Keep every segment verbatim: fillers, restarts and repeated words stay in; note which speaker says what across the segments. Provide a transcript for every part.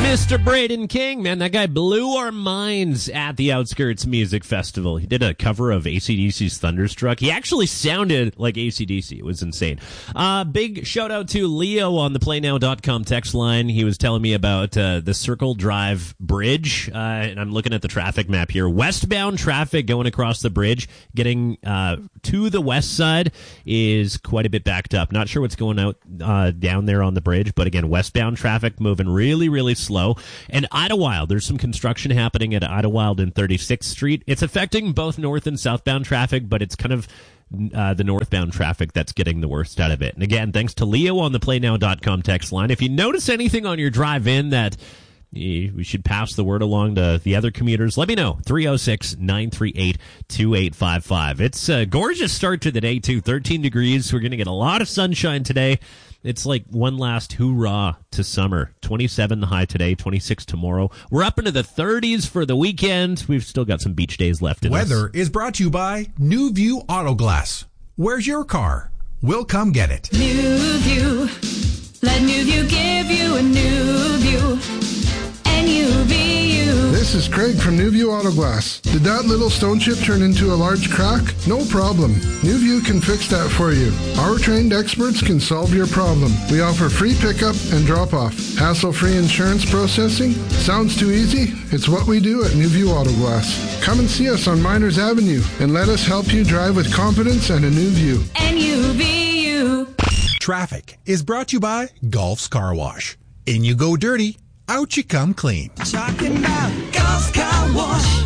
Speaker 1: Mister Braden King, man, that guy blew our minds at the Outskirts Music Festival. He did a cover of A C D C's Thunderstruck. He actually sounded like A C D C. It was insane. Uh, big shout out to Leo on the play now dot com text line. He was telling me about uh, the Circle Drive Bridge, uh, and I'm looking at the traffic map here. Westbound traffic going across the bridge, getting uh, to the west side is quite a bit backed up. Not sure what's going out uh, down there on the bridge, but again, westbound traffic moving really, really slow. And Idlewild, there's some construction happening at Idlewild and thirty-sixth Street. It's affecting both north and southbound traffic, but it's kind of uh, the northbound traffic that's getting the worst out of it. And again, thanks to Leo on the play now dot com text line. If you notice anything on your drive in that we should pass the word along to the other commuters, let me know. three oh six, nine three eight, two eight five five. It's a gorgeous start to the day, too. thirteen degrees. We're going to get a lot of sunshine today. It's like one last hoorah to summer. twenty-seven the high today, twenty-six tomorrow. We're up into the thirties for the weekend. We've still got some beach days left in us.
Speaker 2: Weather is brought to you by New View Auto Glass. Where's your car? We'll come get it.
Speaker 3: New View. Let New View give you a new view. N U V U.
Speaker 4: This is Craig from New View Auto Glass. Did that little stone chip turn into a large crack? No problem. New View can fix that for you. Our trained experts can solve your problem. We offer free pickup and drop-off. Hassle-free insurance processing? Sounds too easy? It's what we do at New View Auto Glass. Come and see us on Miners Avenue and let us help you drive with confidence and a new view.
Speaker 3: N U V U.
Speaker 2: Traffic is brought to you by Golf's Car Wash. In you go dirty, out you come clean.
Speaker 5: Talking about Golf's Car Wash.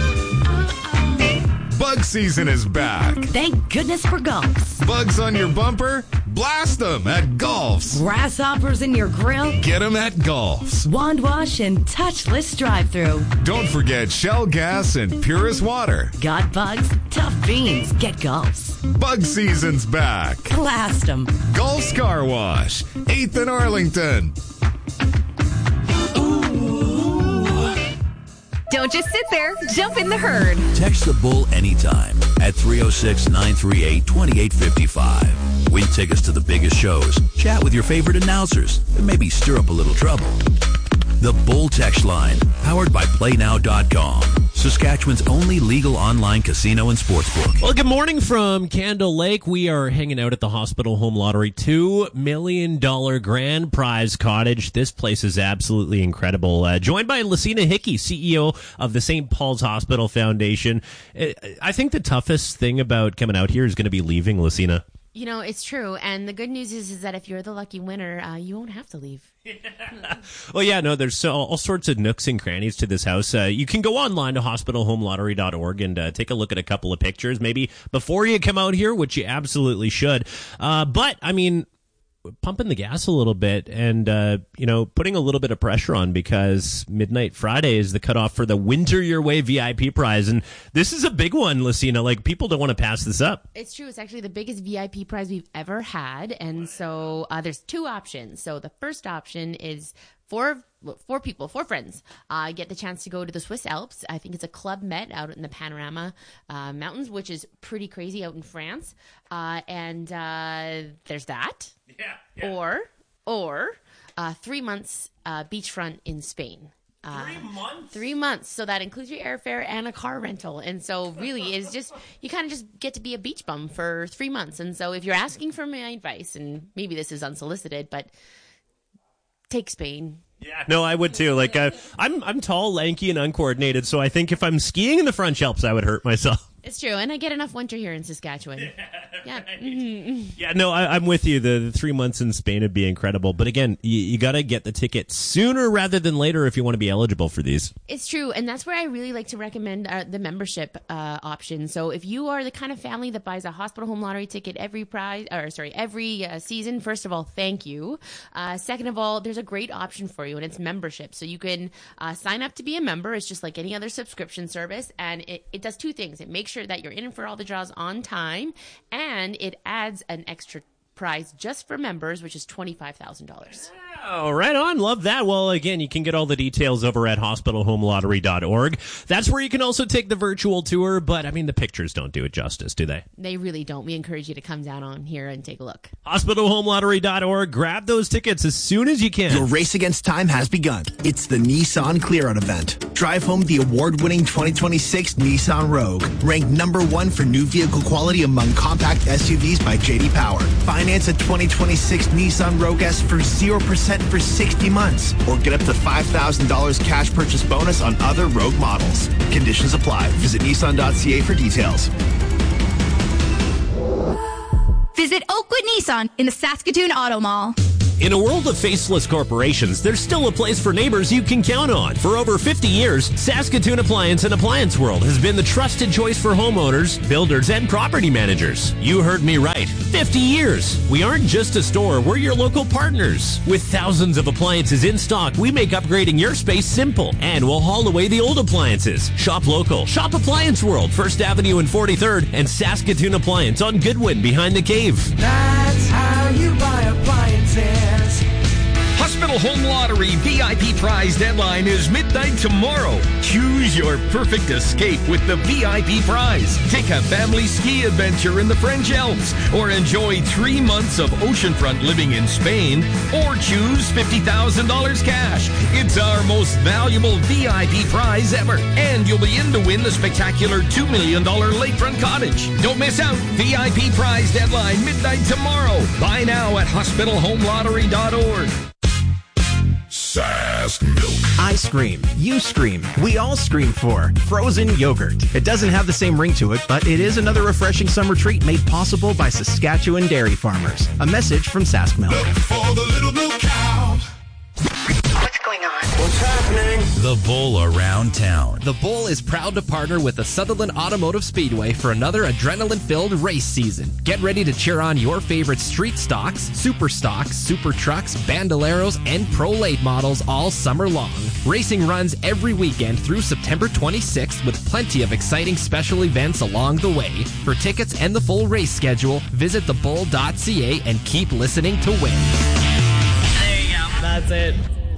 Speaker 6: Bug season is back.
Speaker 7: Thank goodness for Golfs.
Speaker 6: Bugs on your bumper? Blast them at Golfs.
Speaker 7: Grasshoppers in your grill?
Speaker 6: Get them at Golfs.
Speaker 7: Wand wash and touchless drive-thru.
Speaker 6: Don't forget Shell Gas and Purist Water.
Speaker 7: Got bugs? Tough beans. Get Golfs.
Speaker 6: Bug season's back.
Speaker 7: Blast them.
Speaker 6: Golf's Car Wash. eighth and Arlington.
Speaker 8: Don't just sit there. Jump in the herd.
Speaker 9: Text the Bull anytime at three oh six, nine three eight, two eight five five. Win tickets to the biggest shows, chat with your favorite announcers, and maybe stir up a little trouble. The Bull text line, powered by play now dot com. Saskatchewan's only legal online casino and sportsbook.
Speaker 1: Well, good morning from Candle Lake. We are hanging out at the Hospital Home Lottery two million dollars grand prize cottage. This place is absolutely incredible. Uh, joined by Lucina Hickey, C E O of the Saint Paul's Hospital Foundation. I think the toughest thing about coming out here is going to be leaving, Lucina.
Speaker 10: You know, it's true. And the good news is, is that if you're the lucky winner, uh, you won't have to leave.
Speaker 1: Well, yeah, no, there's so, all sorts of nooks and crannies to this house. Uh, you can go online to hospital home lottery dot org and uh, take a look at a couple of pictures, maybe before you come out here, which you absolutely should. Uh, but, I mean, pumping the gas a little bit and, uh, you know, putting a little bit of pressure on because Midnight Friday is the cutoff for the Winter Your Way V I P prize. And this is a big one, Lucina. Like, people don't want to pass this up.
Speaker 10: It's true. It's actually the biggest V I P prize we've ever had. And so uh, there's two options. So the first option is four four people, four friends, uh, get the chance to go to the Swiss Alps. I think it's a Club Met out in the Panorama uh, Mountains, which is pretty crazy out in France. Uh, and uh, there's that.
Speaker 1: Yeah, yeah.
Speaker 10: Or, or uh, three months uh, beachfront in Spain.
Speaker 1: Uh, three months?
Speaker 10: Three months. So that includes your airfare and a car rental. And so really is just, you kind of just get to be a beach bum for three months. And so if you're asking for my advice, and maybe this is unsolicited, but take Spain.
Speaker 1: Yeah, no, I would too. Like, uh, I'm I'm tall, lanky, and uncoordinated, so I think if I'm skiing in the French Alps, I would hurt myself.
Speaker 10: It's true, and I get enough winter here in Saskatchewan. Yeah, yeah. Mm-hmm.
Speaker 1: Yeah, no, I, I'm with you. The, the three months in Spain would be incredible, but again, you, you got to get the ticket sooner rather than later if you want to be eligible for these.
Speaker 10: It's true, and that's where I really like to recommend uh, the membership uh, option. So if you are the kind of family that buys a hospital home lottery ticket every prize, or sorry, every uh, season, first of all, thank you. Uh, second of all, there's a great option for you, and it's membership. So you can uh, sign up to be a member. It's just like any other subscription service, and it, it does two things. It makes sure that you're in for all the draws on time, and it adds an extra prize just for members, which is twenty-five thousand dollars.
Speaker 1: Oh, right on. Love that. Well, again, you can get all the details over at hospital home lottery dot org. That's where you can also take the virtual tour, but, I mean, the pictures don't do it justice, do they?
Speaker 10: They really don't. We encourage you to come down on here and take a look.
Speaker 1: hospital home lottery dot org. Grab those tickets as soon as you can.
Speaker 11: Your race against time has begun. It's the Nissan Clear Out event. Drive home the award-winning twenty twenty-six Nissan Rogue, ranked number one for new vehicle quality among compact S U Vs by J D Power. Finance a twenty twenty-six Nissan Rogue S for zero percent for sixty months, or get up to five thousand dollars cash purchase bonus on other Rogue models. Conditions apply. Visit Nissan dot C A for details.
Speaker 12: Visit Oakwood Nissan in the Saskatoon Auto Mall.
Speaker 1: In a world of faceless corporations, there's still a place for neighbors you can count on. For over fifty years, Saskatoon Appliance and Appliance World has been the trusted choice for homeowners, builders, and property managers. You heard me right. fifty years. We aren't just a store, we're your local partners. With thousands of appliances in stock, we make upgrading your space simple. And we'll haul away the old appliances. Shop local. Shop Appliance World, First Avenue and forty-third, and Saskatoon Appliance on Goodwin behind the cave.
Speaker 5: That's how you buy appliances.
Speaker 13: Hospital Home Lottery V I P prize deadline is midnight tomorrow. Choose your perfect escape with the V I P prize. Take a family ski adventure in the French Alps, or enjoy three months of oceanfront living in Spain, or choose fifty thousand dollars cash. It's our most valuable V I P prize ever, and you'll be in to win the spectacular two million dollars lakefront cottage. Don't miss out. V I P prize deadline midnight tomorrow. Buy now at hospital home lottery dot org.
Speaker 14: Sask Milk.
Speaker 15: I scream. You scream. We all scream for frozen yogurt. It doesn't have the same ring to it, but it is another refreshing summer treat made possible by Saskatchewan dairy farmers. A message from Sask Milk.
Speaker 14: Milk for the little milk cow.
Speaker 16: What's going on?
Speaker 14: What's happening?
Speaker 9: The Bull Around Town.
Speaker 17: The Bull is proud to partner with the Sutherland Automotive Speedway for another adrenaline-filled race season. Get ready to cheer on your favorite street stocks, super stocks, super trucks, bandoleros, and pro late models all summer long. Racing runs every weekend through September twenty-sixth with plenty of exciting special events along the way. For tickets and the full race schedule, visit the bull dot c a and keep listening to win.
Speaker 18: There you go. That's it.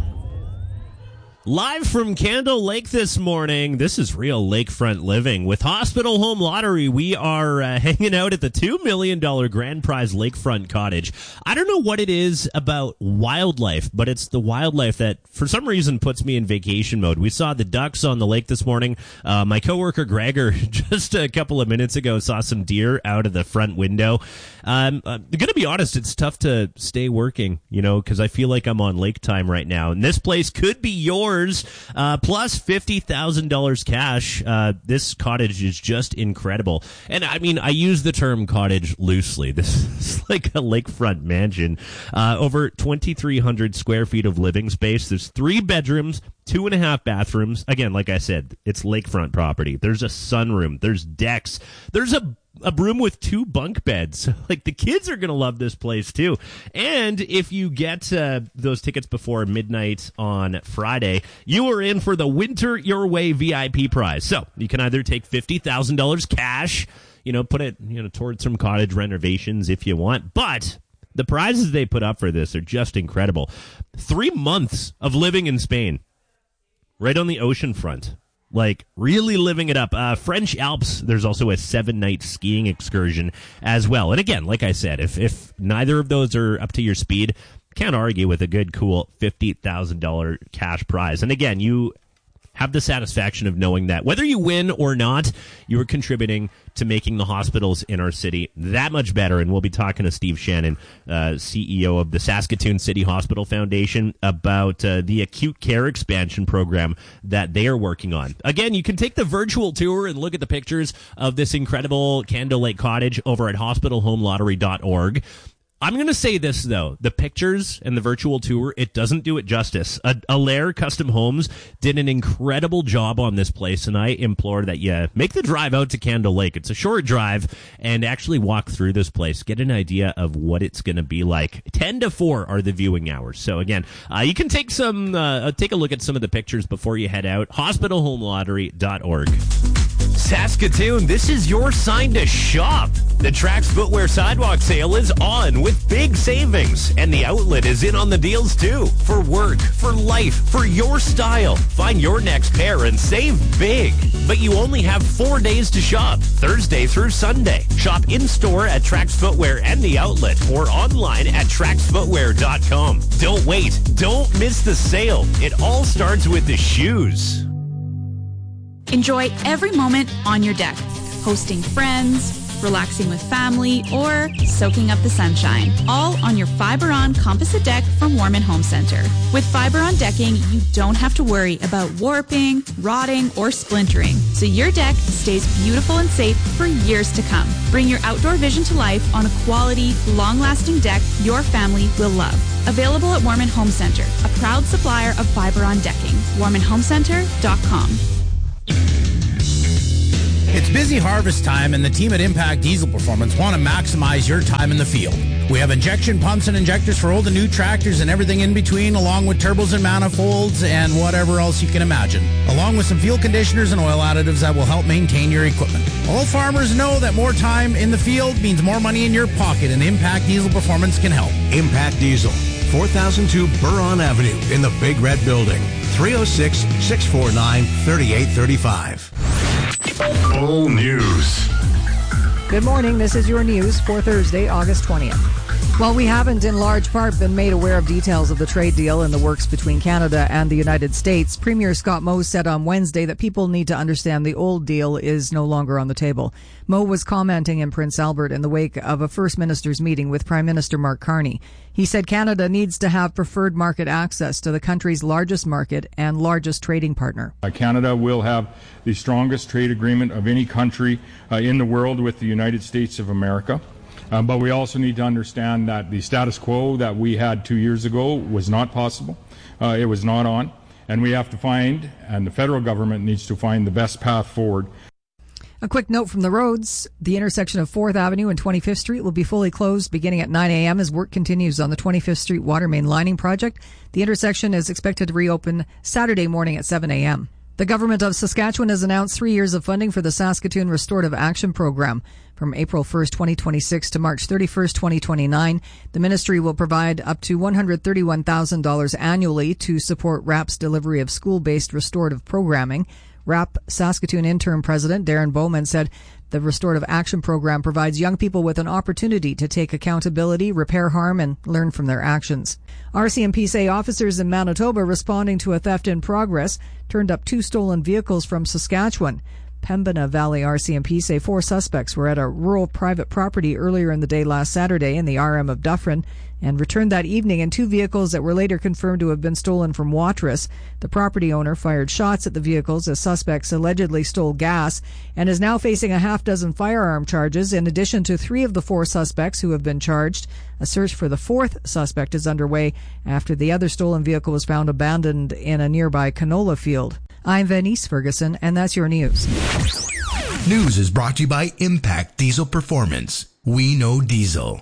Speaker 1: Live from Candle Lake this morning, this is real lakefront living. With Hospital Home Lottery, we are uh, hanging out at the two million dollars grand prize lakefront cottage. I don't know what it is about wildlife, but it's the wildlife that, for some reason, puts me in vacation mode. We saw the ducks on the lake this morning. Uh, my coworker Gregor, just a couple of minutes ago, saw some deer out of the front window. Um, I'm going to be honest, it's tough to stay working, you know, because I feel like I'm on lake time right now. And this place could be yours. Uh, plus fifty thousand dollars cash. Uh, this cottage is just incredible. And I mean, I use the term cottage loosely. This is like a lakefront mansion. Uh, over twenty-three hundred square feet of living space. There's three bedrooms, two and a half bathrooms. Again, like I said, it's lakefront property. There's a sunroom. There's decks. There's a a room with two bunk beds. Like, the kids are going to love this place too. And if you get uh, those tickets before midnight on Friday, you are in for the Winter Your Way V I P prize. So you can either take fifty thousand dollars cash, you know, put it, you know, towards some cottage renovations if you want. But the prizes they put up for this are just incredible. Three months of living in Spain, right on the ocean front. Like, really living it up. Uh, French Alps, there's also a seven-night skiing excursion as well. And again, like I said, if, if neither of those are up to your speed, can't argue with a good, cool fifty thousand dollars cash prize. And again, you have the satisfaction of knowing that whether you win or not, you are contributing to making the hospitals in our city that much better. And we'll be talking to Steve Shannon, uh, C E O of the Saskatoon City Hospital Foundation, about uh, the acute care expansion program that they are working on. Again, you can take the virtual tour and look at the pictures of this incredible Candle Lake cottage over at hospital home lottery dot org. I'm going to say this, though. The pictures and the virtual tour, it doesn't do it justice. A- Allaire Custom Homes did an incredible job on this place, and I implore that you make the drive out to Candle Lake. It's a short drive, and actually walk through this place. Get an idea of what it's going to be like. ten to four are the viewing hours. So, again, uh, you can take some, uh, take a look at some of the pictures before you head out. hospital home lottery dot org. Saskatoon, this is your sign to shop. The Trax Footwear Sidewalk Sale is on with big savings, and the outlet is in on the deals too. For work, for life, for your style. Find your next pair and save big. But you only have four days to shop, Thursday through Sunday. Shop in-store at Trax Footwear and the outlet, or online at trax footwear dot com. Don't wait. Don't miss the sale. It all starts with the shoes.
Speaker 19: Enjoy every moment on your deck, hosting friends, relaxing with family, or soaking up the sunshine. All on your Fiberon composite deck from Warman Home Center. With Fiberon decking, you don't have to worry about warping, rotting, or splintering, so your deck stays beautiful and safe for years to come. Bring your outdoor vision to life on a quality, long-lasting deck your family will love. Available at Warman Home Center, a proud supplier of Fiberon decking. warman home center dot com.
Speaker 20: It's busy harvest time, and the team at Impact Diesel Performance want to maximize your time in the field. We have injection pumps and injectors for old and new tractors and everything in between, along with turbos and manifolds and whatever else you can imagine, along with some fuel conditioners and oil additives that will help maintain your equipment. All farmers know that more time in the field means more money in your pocket, and Impact Diesel Performance can help.
Speaker 21: Impact Diesel, four thousand two Buron Avenue in the Big Red Building, three oh six, six four nine, three eight three five.
Speaker 6: Full news.
Speaker 22: Good morning. This is your news for Thursday, August twentieth. While we haven't in large part been made aware of details of the trade deal in the works between Canada and the United States, Premier Scott Moe said on Wednesday that people need to understand the old deal is no longer on the table. Moe was commenting in Prince Albert in the wake of a First Minister's meeting with Prime Minister Mark Carney. He said Canada needs to have preferred market access to the country's largest market and largest trading partner.
Speaker 23: Uh, Canada will have the strongest trade agreement of any country uh, in the world with the United States of America. Uh, but we also need to understand that the status quo that we had two years ago was not possible. Uh, it was not on. And we have to find, and the federal government needs to find, the best path forward.
Speaker 22: A quick note from the roads. The intersection of fourth Avenue and twenty-fifth Street will be fully closed beginning at nine a.m. as work continues on the twenty-fifth Street water main lining project. The intersection is expected to reopen Saturday morning at seven a.m. The government of Saskatchewan has announced three years of funding for the Saskatoon Restorative Action Program. From April first, twenty twenty-six to March thirty-first, twenty twenty-nine, the ministry will provide up to one hundred thirty-one thousand dollars annually to support R A P's delivery of school-based restorative programming. R A P Saskatoon interim president Darren Bowman said the Restorative Action Program provides young people with an opportunity to take accountability, repair harm, and learn from their actions. R C M P say officers in Manitoba responding to a theft in progress turned up two stolen vehicles from Saskatchewan. Pembina Valley R C M P say four suspects were at a rural private property earlier in the day last Saturday in the R M of Dufferin and returned that evening in two vehicles that were later confirmed to have been stolen from Watrous. The property owner fired shots at the vehicles as suspects allegedly stole gas and is now facing a half dozen firearm charges in addition to three of the four suspects who have been charged. A search for the fourth suspect is underway after the other stolen vehicle was found abandoned in a nearby canola field. I'm Venice Ferguson, and that's your news.
Speaker 24: News is brought to you by Impact Diesel Performance. We know diesel.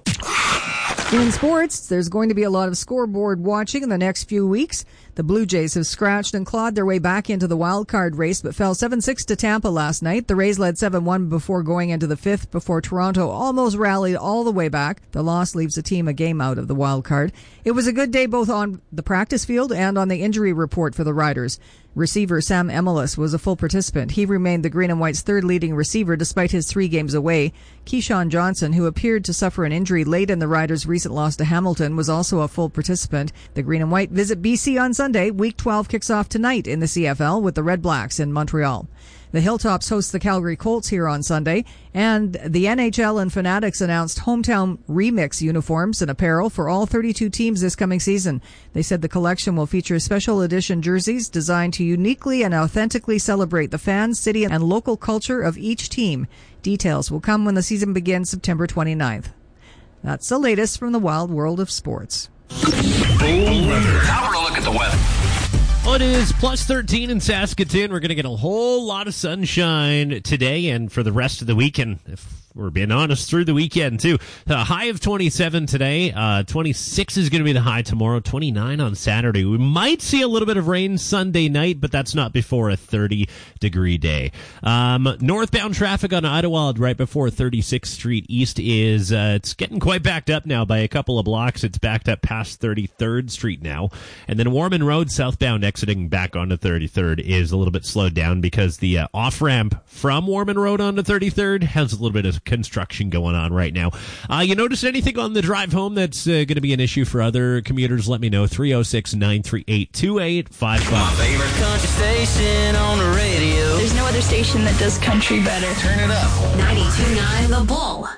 Speaker 22: In sports, there's going to be a lot of scoreboard watching in the next few weeks. The Blue Jays have scratched and clawed their way back into the wild card race, but fell seven six to Tampa last night. The Rays led seven one before going into the fifth, before Toronto almost rallied all the way back. The loss leaves the team a game out of the wild card. It was a good day both on the practice field and on the injury report for the Riders. Receiver Sam Emilus was a full participant. He remained the Green and White's third leading receiver despite his three games away. Keyshawn Johnson, who appeared to suffer an injury late in the Riders' recent loss to Hamilton, was also a full participant. The Green and White visit B C on Sunday. Week twelve kicks off tonight in the C F L with the Red Blacks in Montreal. The Hilltops host the Calgary Colts here on Sunday, and the N H L and Fanatics announced hometown remix uniforms and apparel for all thirty-two teams this coming season. They said the collection will feature special edition jerseys designed to uniquely and authentically celebrate the fans, city, and local culture of each team. Details will come when the season begins September twenty-ninth. That's the latest from the wild world of sports.
Speaker 6: Full weather.
Speaker 9: Now we're a look at the weather.
Speaker 1: Well, it is plus thirteen in Saskatoon. We're going to get a whole lot of sunshine today and for the rest of the weekend, if we're being honest, through the weekend, too. A high of twenty-seven today. Uh, twenty-six is going to be the high tomorrow. twenty-nine on Saturday. We might see a little bit of rain Sunday night, but that's not before a thirty-degree day. Um, northbound traffic on Idlewild right before thirty-sixth Street East is uh, it's getting quite backed up now by a couple of blocks. It's backed up past thirty-third Street now. And then Warman Road southbound exiting back onto thirty-third is a little bit slowed down because the uh, off-ramp from Warman Road onto thirty-third has a little bit of construction going on right now. Uh, you notice anything on the drive home that's uh, going to be an issue for other commuters? Let me know. three oh six, nine three eight, two eight five five.
Speaker 5: My favorite country station on the radio.
Speaker 2: There's no other station that does country better.
Speaker 5: Turn it up.
Speaker 2: ninety-two point nine The Bull.